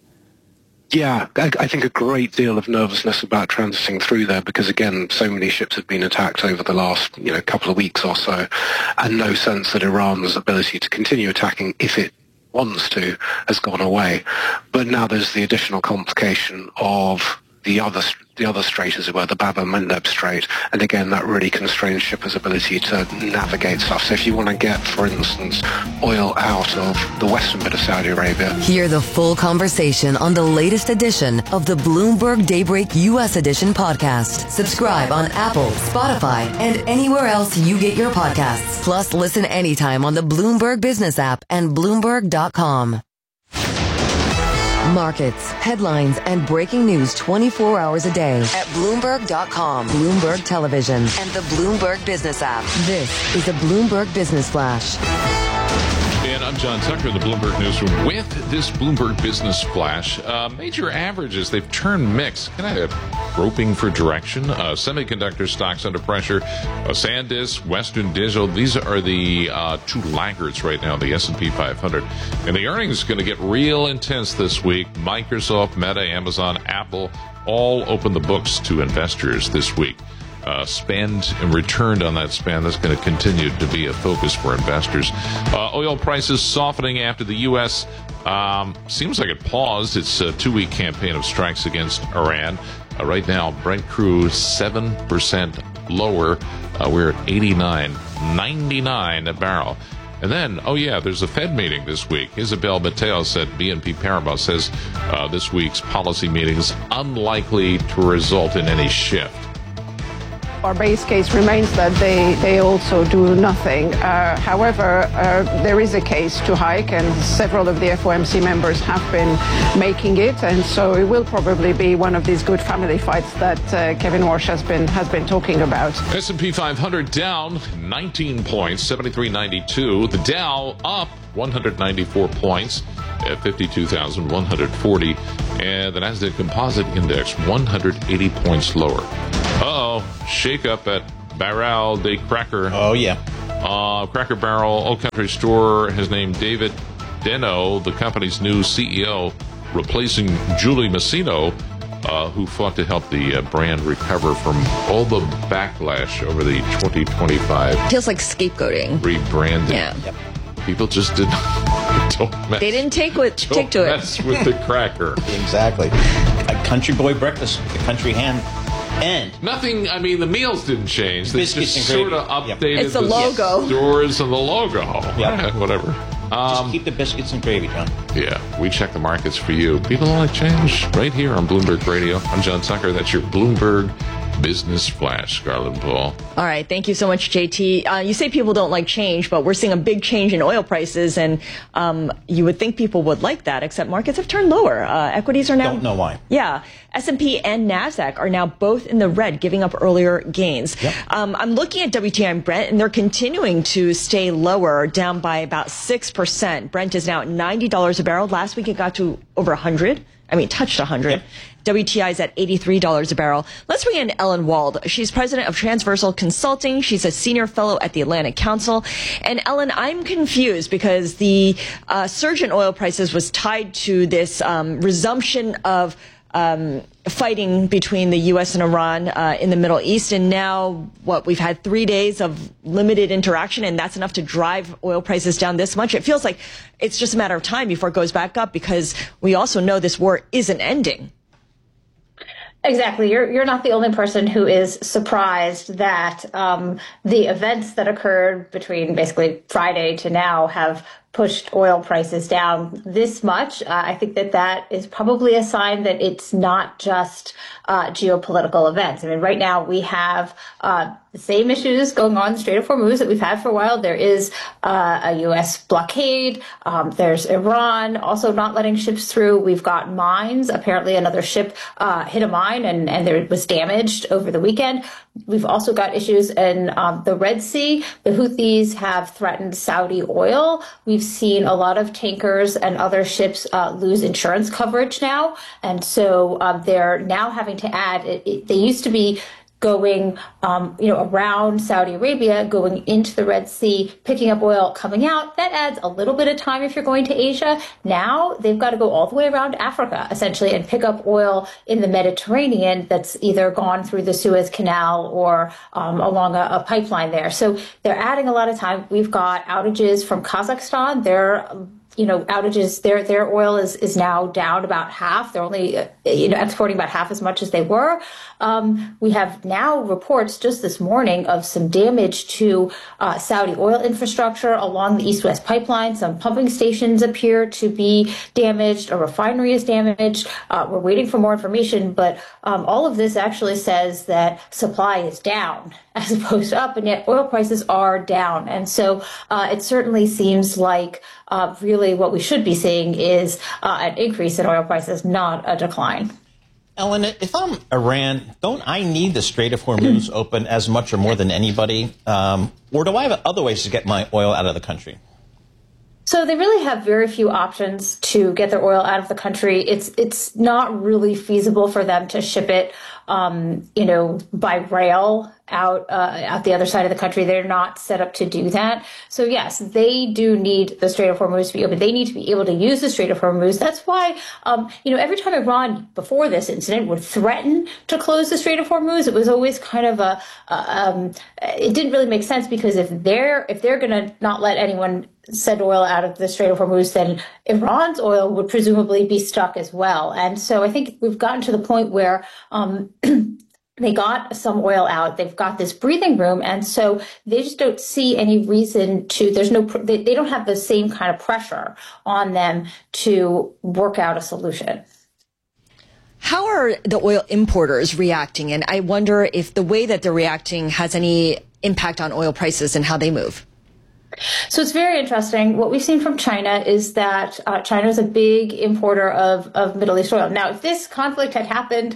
Yeah, I think a great deal of nervousness about transiting through there because, again, so many ships have been attacked over the last, couple of weeks or so, and no sense that Iran's ability to continue attacking, if it wants to, has gone away. But now there's the additional complication of the other strait, as it were, the Bab el-Mandeb Strait, and again, that really constrains shippers' ability to navigate stuff. So if you want to get, for instance, oil out of the western bit of Saudi Arabia. Hear the full conversation on the latest edition of the Bloomberg Daybreak U.S. Edition podcast. Subscribe on Apple, Spotify, and anywhere else you get your podcasts. Plus, listen anytime on the Bloomberg Business app and Bloomberg.com. Markets, headlines, and breaking news 24 hours a day at Bloomberg.com, Bloomberg Television, and the Bloomberg Business app. This is a Bloomberg Business Flash. And I'm John Tucker in the Bloomberg Newsroom with this Bloomberg Business Flash. Major averages, they've turned mixed, kind of groping for direction. Semiconductor stocks under pressure. SanDisk, Western Digital, these are the two laggards right now, the S&P 500. And the earnings is going to get real intense this week. Microsoft, Meta, Amazon, Apple, all opened the books to investors this week. Spend and returned on that spend. That's going to continue to be a focus for investors. Oil prices softening after the U.S. Seems like it paused its 2-week campaign of strikes against Iran. Right now, Brent crude 7% lower. We're at 89.99 a barrel. And then, there's a Fed meeting this week. Isabel Mateo said BNP Paribas says this week's policy meeting is unlikely to result in any shift. Our base case remains that they also do nothing. However, there is a case to hike, and several of the FOMC members have been making it, and so it will probably be one of these good family fights that Kevin Warsh has been talking about. S&P 500 down 19 points, 73.92. The Dow up 194 points at 52,140, and the Nasdaq Composite Index 180 points lower. Shake up at Barrel de Cracker. Oh, yeah. Cracker Barrel Old Country Store has named David Deno, the company's new CEO, replacing Julie Massino, who fought to help the brand recover from all the backlash over the 2025. Feels like scapegoating. Rebranding. Yeah. Yep. People just didn't. They didn't take to it. Mess with the cracker. Exactly. A country boy breakfast, a country ham. And nothing. I mean, the meals didn't change. They just sort of updated it's the logo, stores and the logo. Yep. Whatever. Just keep the biscuits and gravy, John. Yeah, we check the markets for you. People only change right here on Bloomberg Radio. I'm John Tucker. That's your Bloomberg Business Flash, Scarlett and Paul. All right. Thank you so much, JT. You say people don't like change, but we're seeing a big change in oil prices, and you would think people would like that, except markets have turned lower. Equities are now... Don't know why. Yeah. S&P and NASDAQ are now both in the red, giving up earlier gains. Yep. I'm looking at WTI and Brent, and they're continuing to stay lower, down by about 6%. Brent is now at $90 a barrel. Last week it got to over 100. Touched 100. Yep. WTI is at $83 a barrel. Let's bring in Ellen Wald. She's president of Transversal Consulting. She's a senior fellow at the Atlantic Council. And Ellen, I'm confused because the surge in oil prices was tied to this resumption of fighting between the U.S. and Iran in the Middle East. And now, we've had 3 days of limited interaction, and that's enough to drive oil prices down this much. It feels like it's just a matter of time before it goes back up, because we also know this war isn't ending. Exactly. You're not the only person who is surprised that the events that occurred between basically Friday to now have pushed oil prices down this much. I think that is probably a sign that it's not just geopolitical events. Right now we have the same issues going on in the Strait of Hormuz that we've had for a while. There is a U.S. blockade. There's Iran also not letting ships through. We've got mines. Apparently another ship hit a mine and there was damaged over the weekend. We've also got issues in the Red Sea. The Houthis have threatened Saudi oil. We've seen a lot of tankers and other ships lose insurance coverage now. And so they're now having to add, they used to be going, around Saudi Arabia, going into the Red Sea, picking up oil, coming out. That adds a little bit of time if you're going to Asia. Now they've got to go all the way around Africa, essentially, and pick up oil in the Mediterranean that's either gone through the Suez Canal or along a pipeline there. So they're adding a lot of time. We've got outages from Kazakhstan. Outages, their oil is now down about half. They're only, exporting about half as much as they were. We have now reports just this morning of some damage to Saudi oil infrastructure along the East-West pipeline. Some pumping stations appear to be damaged. A refinery is damaged. We're waiting for more information, but all of this actually says that supply is down as opposed to up, and yet oil prices are down. And so it certainly seems like really what we should be seeing is an increase in oil prices, not a decline. Ellen, if I'm Iran, don't I need the Strait of Hormuz open as much or more than anybody? Or do I have other ways to get my oil out of the country? So they really have very few options to get their oil out of the country. It's not really feasible for them to ship it by rail out the other side of the country. They're not set up to do that. So yes, they do need the Strait of Hormuz to be open. They need to be able to use the Strait of Hormuz. That's why, every time Iran before this incident would threaten to close the Strait of Hormuz, it was always kind of it didn't really make sense, because if they're going to not let anyone send oil out of the Strait of Hormuz, then Iran's oil would presumably be stuck as well. And so I think we've gotten to the point where they got some oil out. They've got this breathing room. And so they just don't see any reason to, they don't have the same kind of pressure on them to work out a solution. How are the oil importers reacting? And I wonder if the way that they're reacting has any impact on oil prices and how they move. So it's very interesting. What we've seen from China is that China is a big importer of Middle East oil. Now, if this conflict had happened,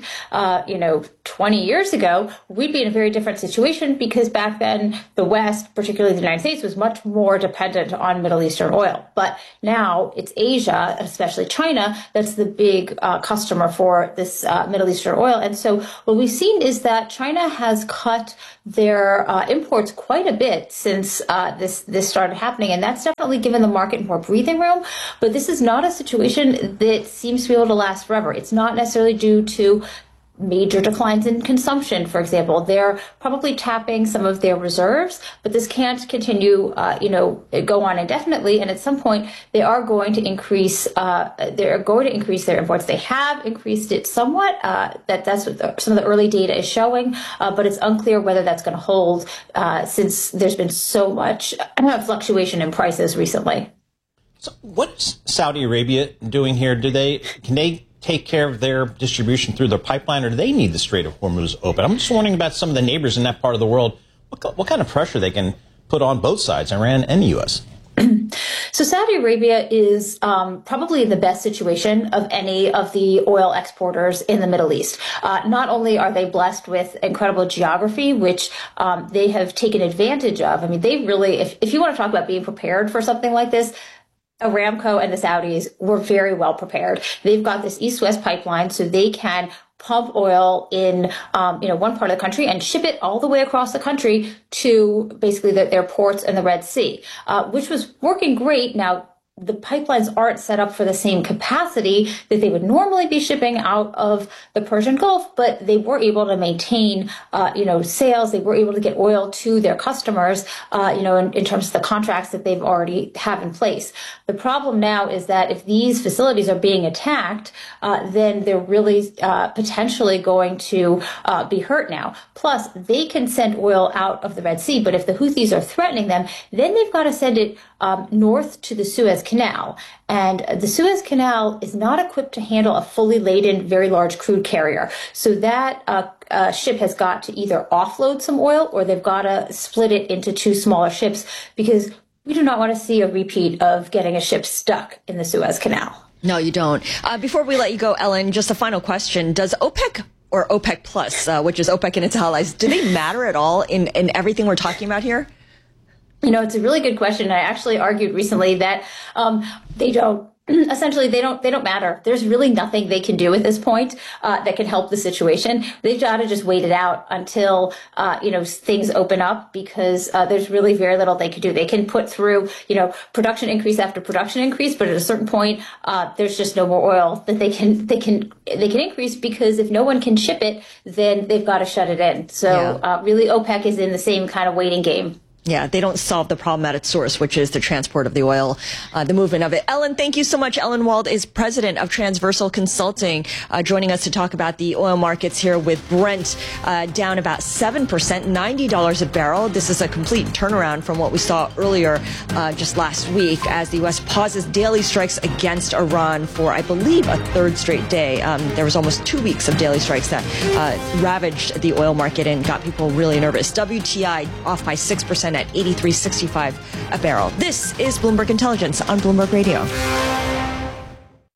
20 years ago, we'd be in a very different situation, because back then the West, particularly the United States, was much more dependent on Middle Eastern oil. But now it's Asia, especially China, that's the big customer for this Middle Eastern oil. And so what we've seen is that China has cut their imports quite a bit since this started happening, and that's definitely given the market more breathing room. But this is not a situation that seems to be able to last forever. It's not necessarily due to major declines in consumption, for example. They're probably tapping some of their reserves, but this can't continue, go on indefinitely. And at some point, they are going to increase. They're going to increase their imports. They have increased it somewhat. That's what some of the early data is showing, but it's unclear whether that's going to hold since there's been so much fluctuation in prices recently. So, what's Saudi Arabia doing here? Can they take care of their distribution through their pipeline, or do they need the Strait of Hormuz open? I'm just wondering about some of the neighbors in that part of the world. What kind of pressure they can put on both sides, Iran and the U.S.? So Saudi Arabia is probably in the best situation of any of the oil exporters in the Middle East. Not only are they blessed with incredible geography, which they have taken advantage of. I mean, they really, if you want to talk about being prepared for something like this, Aramco and the Saudis were very well prepared. They've got this east-west pipeline, so they can pump oil in, one part of the country and ship it all the way across the country to basically their ports in the Red Sea, which was working great. Now, the pipelines aren't set up for the same capacity that they would normally be shipping out of the Persian Gulf, but they were able to maintain, sales. They were able to get oil to their customers, in terms of the contracts that they've already have in place. The problem now is that if these facilities are being attacked, then they're really potentially going to be hurt now. Plus, they can send oil out of the Red Sea, but if the Houthis are threatening them, then they've got to send it north to the Suez Canal. And the Suez Canal is not equipped to handle a fully laden, very large crude carrier. So that ship has got to either offload some oil, or they've got to split it into two smaller ships, because we do not want to see a repeat of getting a ship stuck in the Suez Canal. No, you don't. Before we let you go, Ellen, just a final question. Does OPEC or OPEC Plus, which is OPEC and its allies, do they matter at all in everything we're talking about here? It's a really good question. I actually argued recently that they don't. Essentially, they don't matter. There's really nothing they can do at this point that can help the situation. They've got to just wait it out until things open up, because there's really very little they can do. They can put through production increase after production increase, but at a certain point, there's just no more oil that they can increase, because if no one can ship it, then they've got to shut it in. So really, OPEC is in the same kind of waiting game. Yeah, they don't solve the problem at its source, which is the transport of the oil, the movement of it. Ellen, thank you so much. Ellen Wald is president of Transversal Consulting, joining us to talk about the oil markets here, with Brent down about 7%, $90 a barrel. This is a complete turnaround from what we saw earlier just last week, as the U.S. pauses daily strikes against Iran for, I believe, a third straight day. There was almost 2 weeks of daily strikes that ravaged the oil market and got people really nervous. WTI off by 6%. At $83.65 a barrel. This is Bloomberg Intelligence on Bloomberg Radio.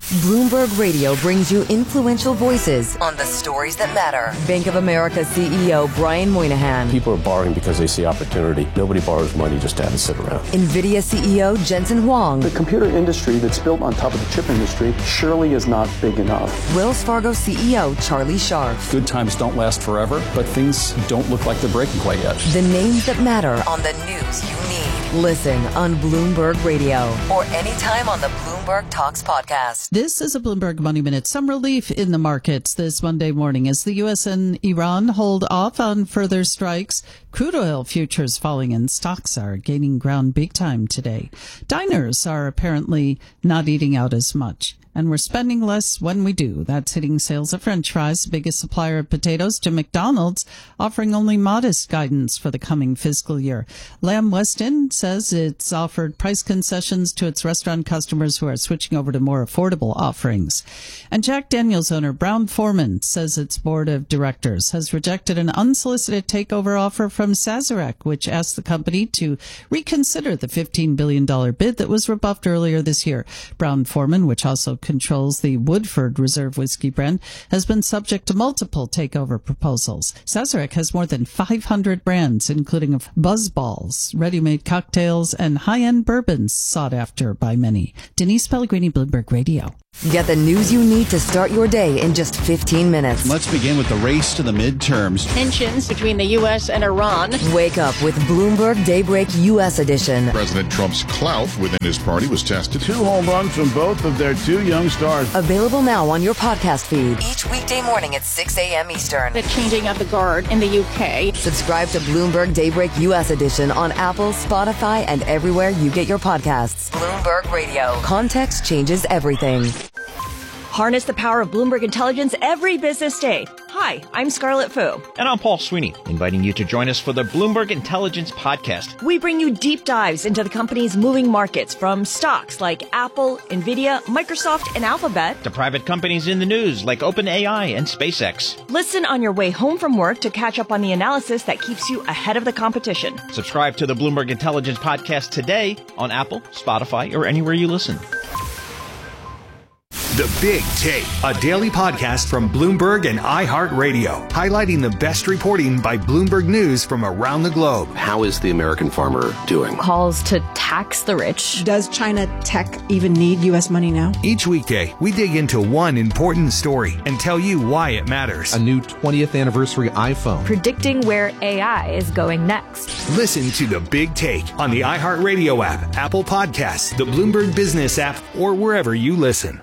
Bloomberg Radio brings you influential voices on the stories that matter. Bank of America CEO Brian Moynihan. People are borrowing because they see opportunity. Nobody borrows money just to have it sit around. NVIDIA CEO Jensen Huang. The computer industry that's built on top of the chip industry surely is not big enough. Wells Fargo CEO Charlie Scharf. Good times don't last forever, but things don't look like they're breaking quite yet. The names that matter on the news you need. Listen on Bloomberg Radio or anytime on the Bloomberg Talks podcast. This is a Bloomberg Money Minute. Some relief in the markets this Monday morning as the U.S. and Iran hold off on further strikes. Crude oil futures falling and stocks are gaining ground big time today. Diners are apparently not eating out as much. And we're spending less when we do. That's hitting sales of French fries, the biggest supplier of potatoes to McDonald's, offering only modest guidance for the coming fiscal year. Lamb Weston says it's offered price concessions to its restaurant customers who are switching over to more affordable offerings. And Jack Daniel's owner, Brown-Forman, says its board of directors has rejected an unsolicited takeover offer from Sazerac, which asked the company to reconsider the $15 billion bid that was rebuffed earlier this year. Brown-Forman, which also controls the Woodford Reserve whiskey brand, has been subject to multiple takeover proposals. Sazerac has more than 500 brands, including buzzballs, ready-made cocktails, and high-end bourbons sought after by many. Denise Pellegrini, Bloomberg Radio. Get the news you need to start your day in just 15 minutes. Let's begin with the race to the midterms. Tensions between the U.S. and Iran. Wake up with Bloomberg Daybreak U.S. edition. President Trump's clout within his party was tested. 2 home runs from both of their 2 young stars. Available now on your podcast feed. Each weekday morning at 6 a.m. Eastern. The changing of the guard in the U.K. Subscribe to Bloomberg Daybreak U.S. edition on Apple, Spotify, and everywhere you get your podcasts. Bloomberg Radio. Context changes everything. Harness the power of Bloomberg Intelligence every business day. Hi, I'm Scarlett Fu. And I'm Paul Sweeney, inviting you to join us for the Bloomberg Intelligence Podcast. We bring you deep dives into the company's moving markets, from stocks like Apple, NVIDIA, Microsoft, and Alphabet, to private companies in the news like OpenAI and SpaceX. Listen on your way home from work to catch up on the analysis that keeps you ahead of the competition. Subscribe to the Bloomberg Intelligence Podcast today on Apple, Spotify, or anywhere you listen. The Big Take, a daily podcast from Bloomberg and iHeartRadio, highlighting the best reporting by Bloomberg News from around the globe. How is the American farmer doing? Calls to tax the rich. Does China tech even need U.S. money now? Each weekday, we dig into one important story and tell you why it matters. A new 20th anniversary iPhone. Predicting where AI is going next. Listen to The Big Take on the iHeartRadio app, Apple Podcasts, the Bloomberg Business app, or wherever you listen.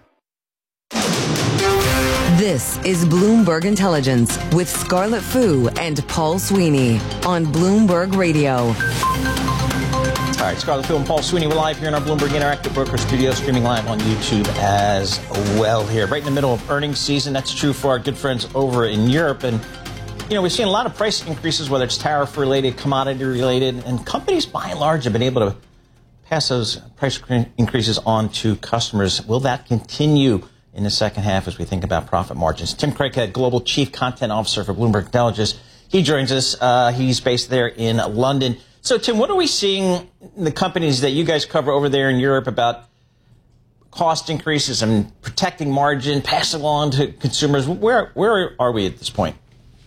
This is Bloomberg Intelligence with Scarlett Fu and Paul Sweeney on Bloomberg Radio. All right, Scarlett Fu and Paul Sweeney, we're live here in our Bloomberg Interactive Broker Studio, streaming live on YouTube as well here. Right in the middle of earnings season. That's true for our good friends over in Europe. And, you know, we've seen a lot of price increases, whether it's tariff-related, commodity-related, and companies, by and large, have been able to pass those price increases on to customers. Will that continue in the second half as we think about profit margins? Tim Craighead, Global Chief Content Officer for Bloomberg Intelligence. He joins us. He's based there in London. So, Tim, what are we seeing in the companies that you guys cover over there in Europe about cost increases and protecting margin, passing along to consumers? Where are we at this point?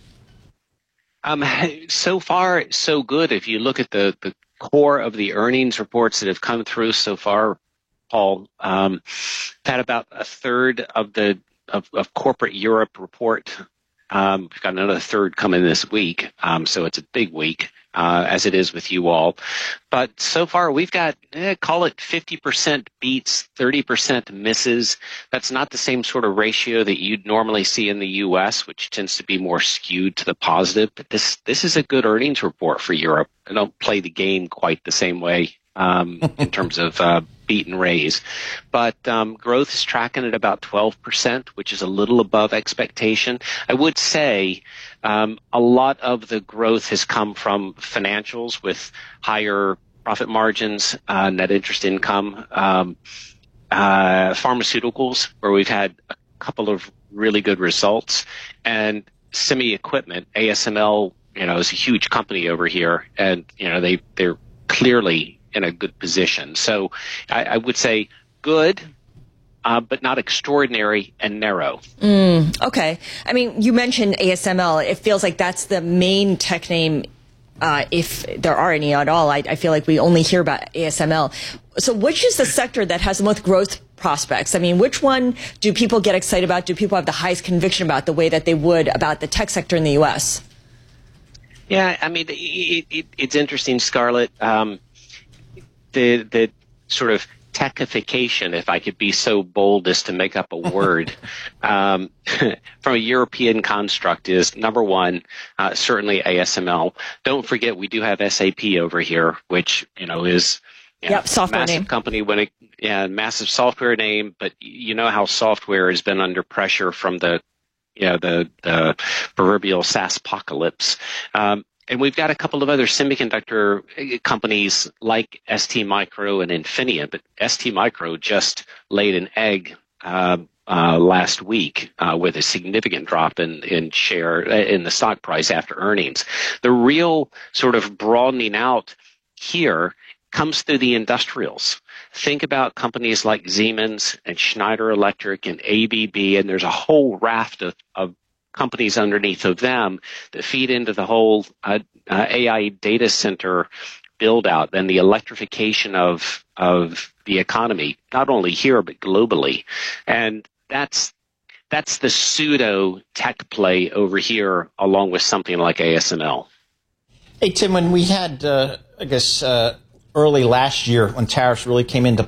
So far, so good. If you look at the core of the earnings reports that have come through so far, Paul, had about a third of corporate Europe report. We've got another third coming this week, so it's a big week, as it is with you all. But so far, we've got, call it 50% beats, 30% misses. That's not the same sort of ratio that you'd normally see in the U.S., which tends to be more skewed to the positive. But this is a good earnings report for Europe. I don't play the game quite the same way in terms of beat and raise. But growth is tracking at about 12%, which is a little above expectation. I would say a lot of the growth has come from financials with higher profit margins, net interest income, pharmaceuticals, where we've had a couple of really good results, and semi-equipment. ASML, is a huge company over here, and, they're clearly in a good position. So I would say good, but not extraordinary and narrow. Okay. I mean, you mentioned ASML. It feels like that's the main tech name, if there are any at all. I feel like we only hear about ASML. So which is the sector that has the most growth prospects? I mean, which one do people get excited about? Do people have the highest conviction about the way that they would about the tech sector in the U.S.? Yeah, I mean, it's interesting, Scarlett. The sort of techification, if I could be so bold as to make up a word, from a European construct is, number one, certainly ASML. Don't forget, we do have SAP over here, which, is software massive name. Company massive software name, but you know how software has been under pressure from the proverbial SaaS apocalypse. And we've got a couple of other semiconductor companies like STMicro and Infineon, but STMicro just laid an egg last week with a significant drop in share in the stock price after earnings. The real sort of broadening out here comes through the industrials. Think about companies like Siemens and Schneider Electric and ABB, and there's a whole raft of companies underneath of them that feed into the whole AI data center build out and the electrification of the economy, not only here but globally. And that's the pseudo tech play over here, along with something like ASML. Hey, Tim, when we had, early last year when tariffs really came into